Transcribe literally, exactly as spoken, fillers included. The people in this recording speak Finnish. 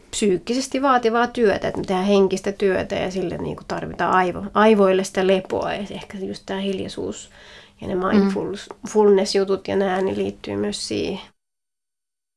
psyykkisesti vaativaa työtä, että me tehdään henkistä työtä ja sille niin kuin tarvitaan aivo, aivoille sitä lepoa ja ehkä just tämä hiljaisuus ja ne mindfulness-jutut ja nämä niin liittyy myös siihen.